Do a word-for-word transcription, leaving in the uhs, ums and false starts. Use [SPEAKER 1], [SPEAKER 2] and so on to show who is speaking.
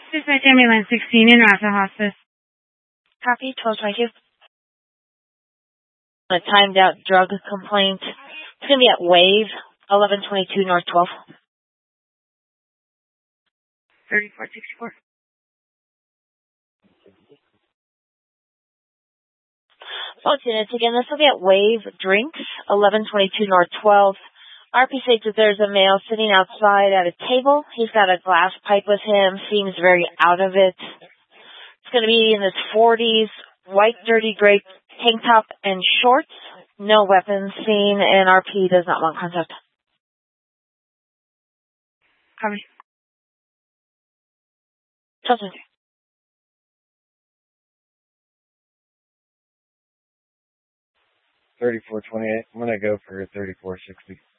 [SPEAKER 1] Dispatch ambulance sixteen in Rafa Hospice.
[SPEAKER 2] Copy, twelve twenty-two. A timed out drug complaint. It's going to be at Wave, eleven twenty-two North twelve.
[SPEAKER 1] thirty-four sixty-four.
[SPEAKER 2] Folks, units again, this will be at Wave Drinks, eleven twenty-two North twelve. R P states that there's a male sitting outside at a table. He's got a glass pipe with him, seems very out of it. It's going to be in his forties, white dirty gray tank top and shorts, no weapons seen, and R P does not want contact.
[SPEAKER 1] Copy.
[SPEAKER 2] Tilton.
[SPEAKER 3] thirty-four twenty-eight. I'm going to go for thirty-four sixty.